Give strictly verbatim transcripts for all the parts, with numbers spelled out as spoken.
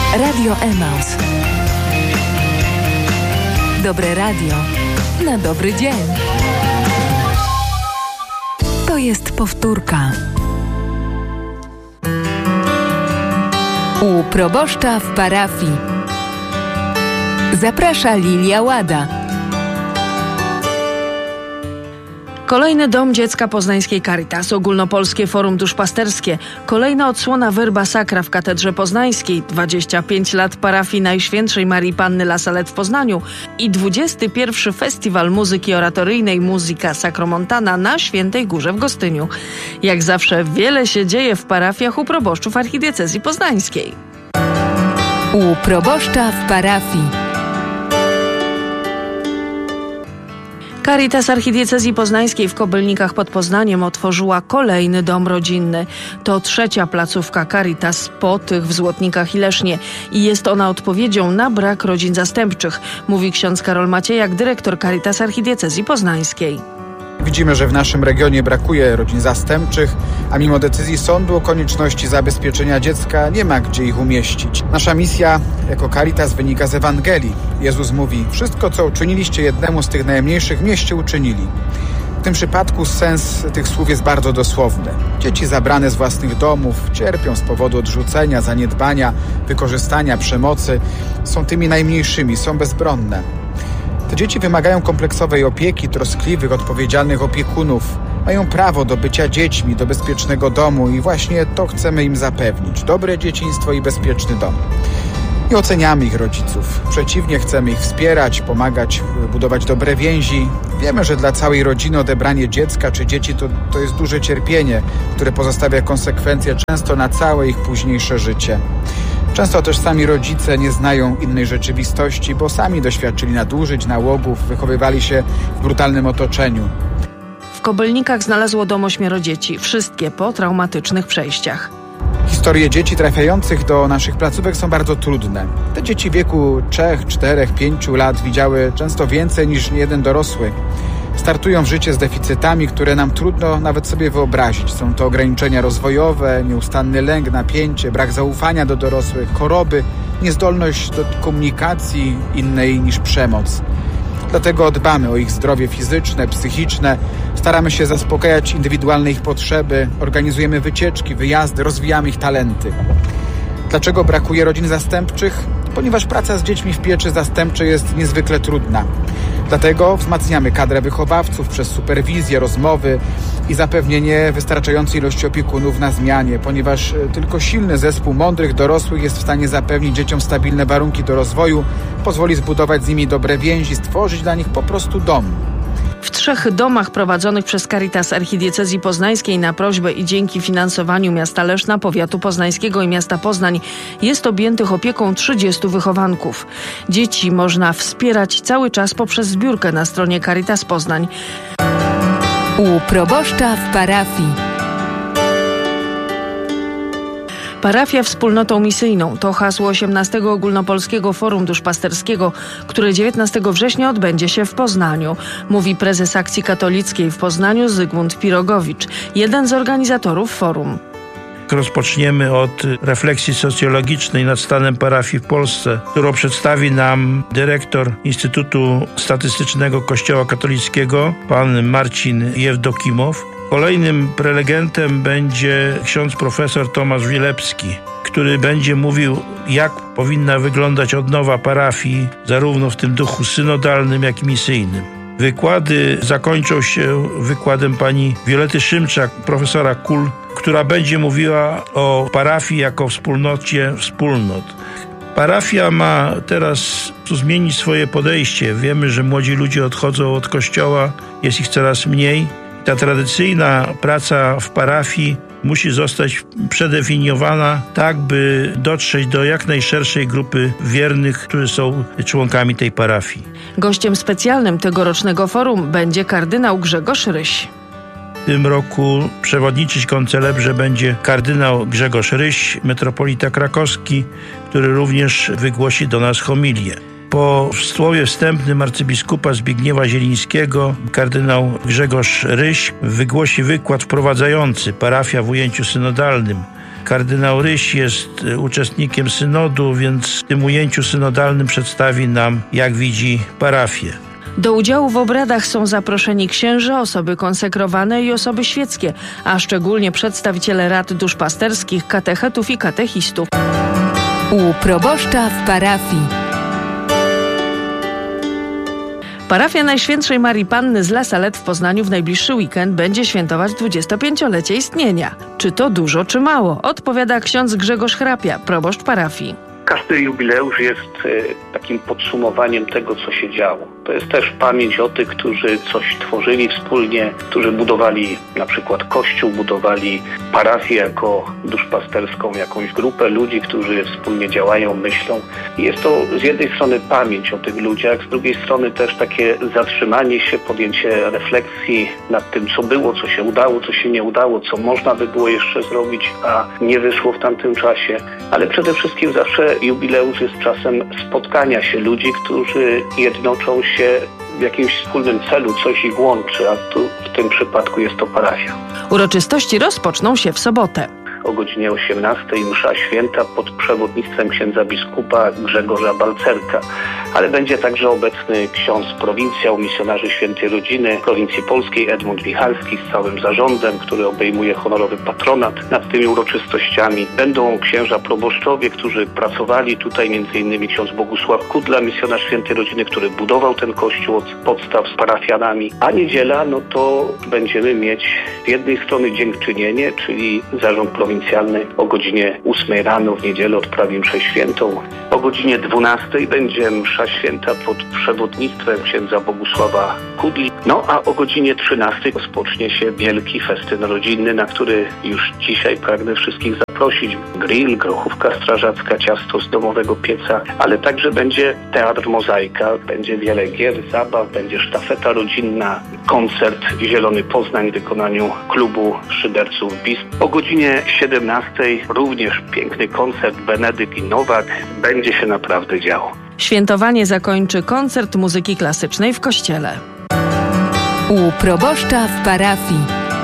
Radio Emaus. Dobre radio na dobry dzień. To jest powtórka. U proboszcza w parafii. Zaprasza Lilia Łada. Kolejny Dom Dziecka Poznańskiej Caritas, Ogólnopolskie Forum Duszpasterskie, kolejna odsłona Verba Sacra w Katedrze Poznańskiej, dwadzieścia pięć lat parafii Najświętszej Marii Panny La Salette w Poznaniu i dwudziesty pierwszy Festiwal Muzyki Oratoryjnej Musica Sacromontana na Świętej Górze w Gostyniu. Jak zawsze wiele się dzieje w parafiach u proboszczów archidiecezji poznańskiej. U proboszcza w parafii. Caritas Archidiecezji Poznańskiej w Kobylnikach pod Poznaniem otworzyła kolejny dom rodzinny. To trzecia placówka Caritas po tych w Złotnikach i Lesznie i jest ona odpowiedzią na brak rodzin zastępczych, mówi ksiądz Karol Maciejak, dyrektor Caritas Archidiecezji Poznańskiej. Widzimy, że w naszym regionie brakuje rodzin zastępczych, a mimo decyzji sądu o konieczności zabezpieczenia dziecka nie ma gdzie ich umieścić. Nasza misja jako Caritas wynika z Ewangelii. Jezus mówi: wszystko, co uczyniliście jednemu z tych najmniejszych, mieście uczynili. W tym przypadku sens tych słów jest bardzo dosłowny. Dzieci zabrane z własnych domów cierpią z powodu odrzucenia, zaniedbania, wykorzystania, przemocy. Są tymi najmniejszymi, są bezbronne. Te dzieci wymagają kompleksowej opieki, troskliwych, odpowiedzialnych opiekunów. Mają prawo do bycia dziećmi, do bezpiecznego domu i właśnie to chcemy im zapewnić. Dobre dzieciństwo i bezpieczny dom. Nie oceniamy ich rodziców. Przeciwnie, chcemy ich wspierać, pomagać, budować dobre więzi. Wiemy, że dla całej rodziny odebranie dziecka czy dzieci to, to jest duże cierpienie, które pozostawia konsekwencje często na całe ich późniejsze życie. Często też sami rodzice nie znają innej rzeczywistości, bo sami doświadczyli nadużyć, nałogów, wychowywali się w brutalnym otoczeniu. W Kobylnikach znalazło dom ośmioro dzieci, wszystkie po traumatycznych przejściach. Historie dzieci trafiających do naszych placówek są bardzo trudne. Te dzieci w wieku trzech, czterech, pięciu lat widziały często więcej niż niejeden dorosły. Startują w życie z deficytami, które nam trudno nawet sobie wyobrazić. Są to ograniczenia rozwojowe, nieustanny lęk, napięcie, brak zaufania do dorosłych, choroby, niezdolność do komunikacji innej niż przemoc. Dlatego dbamy o ich zdrowie fizyczne, psychiczne, staramy się zaspokajać indywidualne ich potrzeby, organizujemy wycieczki, wyjazdy, rozwijamy ich talenty. Dlaczego brakuje rodzin zastępczych? Ponieważ praca z dziećmi w pieczy zastępczej jest niezwykle trudna. Dlatego wzmacniamy kadrę wychowawców przez superwizję, rozmowy i zapewnienie wystarczającej ilości opiekunów na zmianie, ponieważ tylko silny zespół mądrych dorosłych jest w stanie zapewnić dzieciom stabilne warunki do rozwoju, pozwoli zbudować z nimi dobre więzi, stworzyć dla nich po prostu dom. W trzech domach prowadzonych przez Caritas Archidiecezji Poznańskiej na prośbę i dzięki finansowaniu miasta Leszna, powiatu poznańskiego i miasta Poznań jest objętych opieką trzydziestu wychowanków. Dzieci można wspierać cały czas poprzez zbiórkę na stronie Caritas Poznań. U proboszcza w parafii. Parafia wspólnotą misyjną to hasło osiemnastego Ogólnopolskiego Forum Duszpasterskiego, które dziewiętnastego września odbędzie się w Poznaniu, mówi prezes Akcji Katolickiej w Poznaniu Zygmunt Pirogowicz, jeden z organizatorów forum. Rozpoczniemy od refleksji socjologicznej nad stanem parafii w Polsce, którą przedstawi nam dyrektor Instytutu Statystycznego Kościoła Katolickiego, pan Marcin Jewdokimow. Kolejnym prelegentem będzie ksiądz profesor Tomasz Wilepski, który będzie mówił, jak powinna wyglądać odnowa parafii, zarówno w tym duchu synodalnym, jak i misyjnym. Wykłady zakończą się wykładem pani Wiolety Szymczak, profesora K U L, która będzie mówiła o parafii jako wspólnocie wspólnot. Parafia ma teraz zmienić swoje podejście. Wiemy, że młodzi ludzie odchodzą od kościoła, jest ich coraz mniej. Ta tradycyjna praca w parafii musi zostać przedefiniowana tak, by dotrzeć do jak najszerszej grupy wiernych, którzy są członkami tej parafii. Gościem specjalnym tegorocznego forum będzie kardynał Grzegorz Ryś. W tym roku przewodniczyć koncelebrze będzie kardynał Grzegorz Ryś, metropolita krakowski, który również wygłosi do nas homilię. Po słowie wstępnym arcybiskupa Zbigniewa Zielińskiego kardynał Grzegorz Ryś wygłosi wykład wprowadzający Parafia w ujęciu synodalnym, Kardynał Ryś jest uczestnikiem synodu, więc w tym ujęciu synodalnym przedstawi nam, jak widzi parafię. Do udziału w obradach są zaproszeni księża, osoby konsekrowane i osoby świeckie, a szczególnie przedstawiciele rad duszpasterskich, katechetów i katechistów. U proboszcza w parafii. Parafia Najświętszej Marii Panny z La Salette w Poznaniu w najbliższy weekend będzie świętować dwudziestopięciolecie istnienia. Czy to dużo, czy mało? Odpowiada ksiądz Grzegorz Hrapia, proboszcz parafii. Każdy jubileusz jest takim podsumowaniem tego, co się działo. To jest też pamięć o tych, którzy coś tworzyli wspólnie, którzy budowali na przykład kościół, budowali parafię jako duszpasterską, jakąś grupę ludzi, którzy wspólnie działają, myślą. I jest to z jednej strony pamięć o tych ludziach, z drugiej strony też takie zatrzymanie się, podjęcie refleksji nad tym, co było, co się udało, co się nie udało, co można by było jeszcze zrobić, a nie wyszło w tamtym czasie. Ale przede wszystkim zawsze jubileusz jest czasem spotkania się ludzi, którzy jednoczą się w jakimś wspólnym celu, coś ich łączy, a tu w tym przypadku jest to parafia. Uroczystości rozpoczną się w sobotę. O godzinie osiemnastej msza święta pod przewodnictwem księdza biskupa Grzegorza Balcerka. Ale będzie także obecny ksiądz prowincjał, misjonarzy Świętej Rodziny prowincji polskiej Edmund Michalski z całym zarządem, który obejmuje honorowy patronat nad tymi uroczystościami. Będą księża proboszczowie, którzy pracowali tutaj, między innymi ksiądz Bogusław Kudla, misjonarz Świętej Rodziny, który budował ten kościół od podstaw z parafianami. A niedziela, no to będziemy mieć z jednej strony dziękczynienie, czyli zarząd prowincjalny o godzinie ósmej rano w niedzielę odprawi mszę świętą. O godzinie dwunastej będzie msza święta pod przewodnictwem księdza Bogusława Kudli. No a o godzinie trzynastej rozpocznie się wielki festyn rodzinny, na który już dzisiaj pragnę wszystkich zaprosić. Grill, grochówka strażacka, ciasto z domowego pieca, ale także będzie teatr Mozaika, będzie wiele gier, zabaw, będzie sztafeta rodzinna, koncert Zielony Poznań w wykonaniu klubu szyderców B I S. O godzinie siedemnastej również piękny koncert Benedykt i Nowak. Będzie się naprawdę działo. Świętowanie zakończy koncert muzyki klasycznej w kościele. U proboszcza w parafii.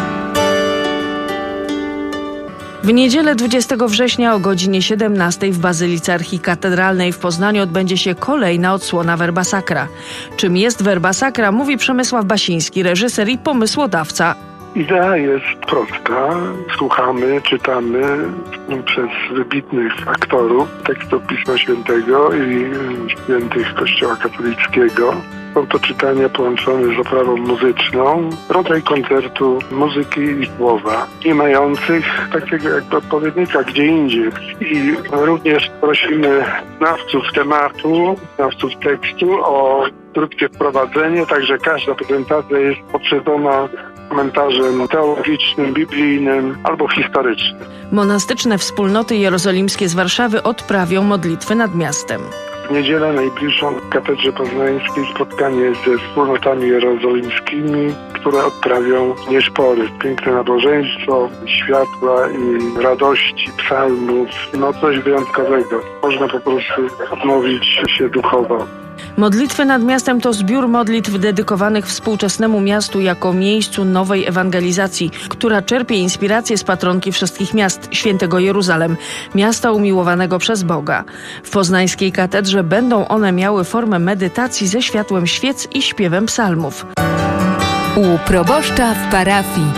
W niedzielę dwudziestego września o godzinie siedemnastej w Bazylice Archikatedralnej w Poznaniu odbędzie się kolejna odsłona Verba Sacra. Czym jest Verba Sacra, mówi Przemysław Basiński, reżyser i pomysłodawca. Idea jest prosta. Słuchamy, czytamy przez wybitnych aktorów tekstów Pisma Świętego i świętych Kościoła katolickiego. Są to czytania połączone z oprawą muzyczną, rodzaj koncertu muzyki i słowa, nie mających takiego jakby odpowiednika gdzie indziej. I również prosimy znawców tematu, znawców tekstu o krótkie wprowadzenie, także każda prezentacja jest poprzedzona komentarzem teologicznym, biblijnym albo historycznym. Monastyczne wspólnoty jerozolimskie z Warszawy odprawią modlitwy nad miastem. W niedzielę najbliższą w Katedrze Poznańskiej spotkanie ze wspólnotami jerozolimskimi, które odprawią nieszpory. Piękne nabożeństwo, światła i radości, psalmów. No coś wyjątkowego. Można po prostu odnowić się duchowo. Modlitwy nad miastem to zbiór modlitw dedykowanych współczesnemu miastu jako miejscu nowej ewangelizacji, która czerpie inspirację z patronki wszystkich miast, świętego Jeruzalem, miasta umiłowanego przez Boga. W poznańskiej katedrze będą one miały formę medytacji ze światłem świec i śpiewem psalmów. U proboszcza w parafii.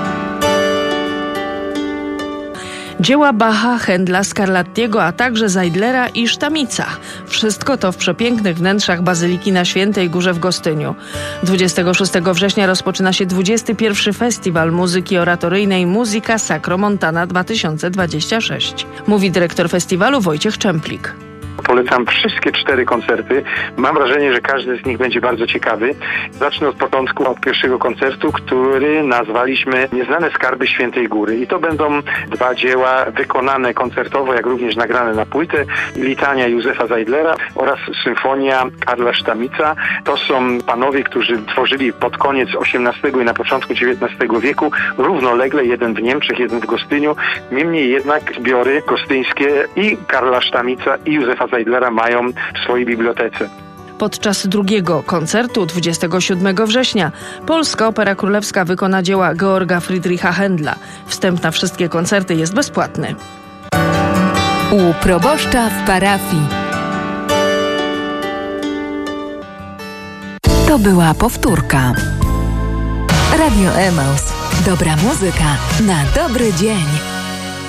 Dzieła Bacha, Händla, Scarlattiego, a także Zeidlera i Sztamica. Wszystko to w przepięknych wnętrzach Bazyliki na Świętej Górze w Gostyniu. dwudziestego szóstego września rozpoczyna się dwudziesty pierwszy Festiwal Muzyki Oratoryjnej Musica Sacromontana dwa tysiące dwudziesty szósty. Mówi dyrektor festiwalu Wojciech Czemplik. Polecam wszystkie cztery koncerty. Mam wrażenie, że każdy z nich będzie bardzo ciekawy. Zacznę od początku, od pierwszego koncertu, który nazwaliśmy Nieznane skarby Świętej Góry. I to będą dwa dzieła wykonane koncertowo, jak również nagrane na płytę. Litania Józefa Zeidlera oraz symfonia Karla Sztamica. To są panowie, którzy tworzyli pod koniec osiemnastego i na początku dziewiętnastego wieku równolegle, jeden w Niemczech, jeden w Gostyniu. Niemniej jednak zbiory gostyńskie i Karla Sztamica i Józefa Zeidlera mają w swojej bibliotece. Podczas drugiego koncertu dwudziestego siódmego września Polska Opera Królewska wykona dzieła Georga Friedricha Händla. Wstęp na wszystkie koncerty jest bezpłatny. U proboszcza w parafii. To była powtórka. Radio Emaus. Dobra muzyka na dobry dzień.